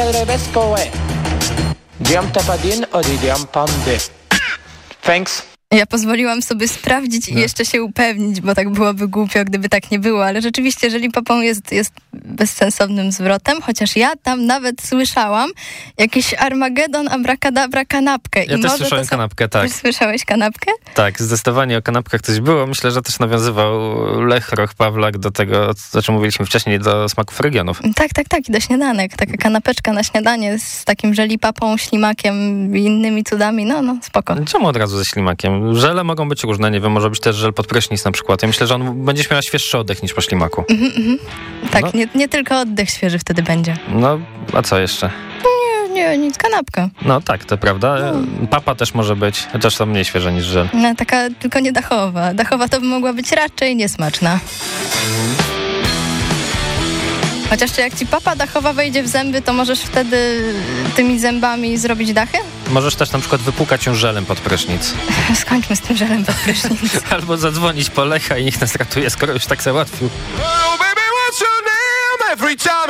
m'appellerai Vescoe. Diam tapadin odidiam pandy. Thanks. Ja pozwoliłam sobie sprawdzić i jeszcze się upewnić, bo tak byłoby głupio, gdyby tak nie było, ale rzeczywiście Jeżeli papą jest bezsensownym zwrotem, chociaż ja tam nawet słyszałam jakiś Armagedon, abracadabra, kanapkę. Ja też słyszałem kanapkę, tak. Też słyszałeś kanapkę? Tak, zdecydowanie o kanapkach coś było. Myślę, że też nawiązywał Lech Roch-Pawlak do tego, o czym mówiliśmy wcześniej, do smaków regionów. Tak, i do śniadanek. Taka kanapeczka na śniadanie z takim żelipapą, ślimakiem i innymi cudami, no spoko. Czemu od razu ze ślimakiem? Żele mogą być różne, nie wiem, może być też żel pod prysznic na przykład. Ja myślę, że on będzie miał świeższy oddech niż po ślimaku. Tak, no. Nie tylko oddech świeży wtedy będzie. No, a co jeszcze? Nie, nic, kanapka. No tak, to prawda. Papa też może być, chociaż to mniej świeża niż żel. No, taka tylko nie dachowa. Dachowa to by mogła być raczej niesmaczna. Chociaż jak ci papa dachowa wejdzie w zęby, to możesz wtedy tymi zębami zrobić dachy? Możesz też na przykład wypłukać ją żelem pod prysznic. Skończmy z tym żelem pod prysznic. Albo zadzwonić po Lecha i niech nas ratuje, skoro już tak załatwił. Oh, baby, what's your name? Every time